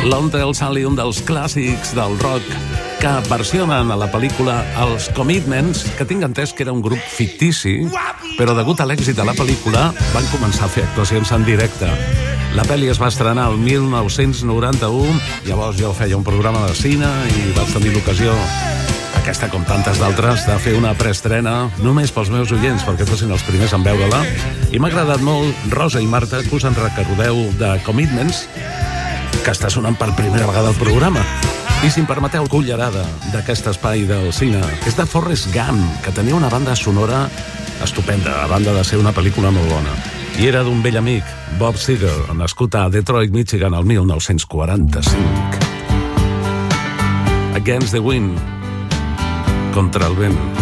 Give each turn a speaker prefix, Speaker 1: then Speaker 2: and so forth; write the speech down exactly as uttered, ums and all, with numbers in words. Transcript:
Speaker 1: Lon Del Sally, un dels clàssics del rock que versionen a la pel·lícula Els Commitments, que tinc entès que era un grup fictici, però degut a l'èxit de la pel·lícula van començar a fer actuacions en directe. La pel·li es va estrenar el mil nou-cents noranta-u, llavors jo feia un programa de cine i vaig tenir l'ocasió, aquesta com tantes d'altres, de fer una preestrena només pels meus oients, perquè fossin els primers en veure-la, i m'ha agradat molt, Rosa i Marta, que us en recordeu de Commitments, que està sonant per primera vegada al programa. I si em permeteu, cullerada d'aquest espai del cine, és de Forrest Gump, que tenia una banda sonora estupenda, a banda de ser una pel·lícula molt bona. I era d'un vell amic, Bob Seger, nascut a Detroit, Michigan, el mil nou-cents quaranta-cinc. Against the Wind, contra el vent.